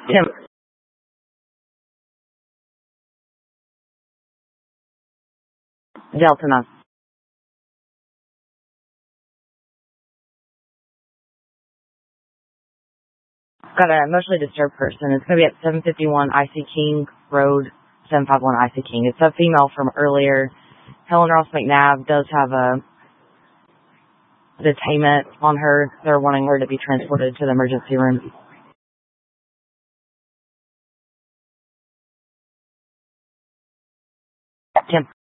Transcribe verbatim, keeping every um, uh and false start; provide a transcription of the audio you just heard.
Tim. Delta nine. Got a emotionally disturbed person. It's going to be at seven fifty-one I C King Road, seven five one I C King. It's a female from earlier. Helen Ross McNabb does have a detainment on her. They're wanting her to be transported to the emergency room. Tim.